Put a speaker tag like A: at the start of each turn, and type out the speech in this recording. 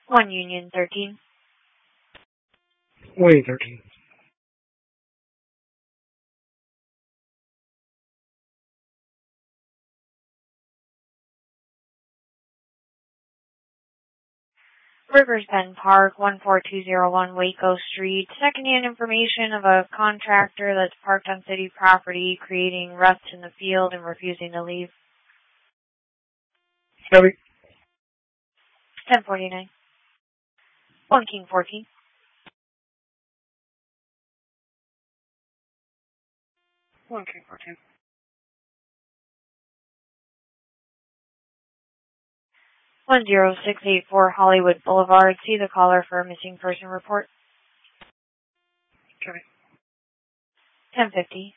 A: 1 Union 13.
B: 113.
A: Rivers Bend Park, 14201 Waco Street. Secondhand information of a contractor that's parked on city property, creating rust in the field and refusing to leave.
B: Copy.
A: 1049. 1 King 14.
B: 1 King 14.
A: 10684 Hollywood Boulevard. See the caller for a missing person report.
B: Copy.
A: 1050.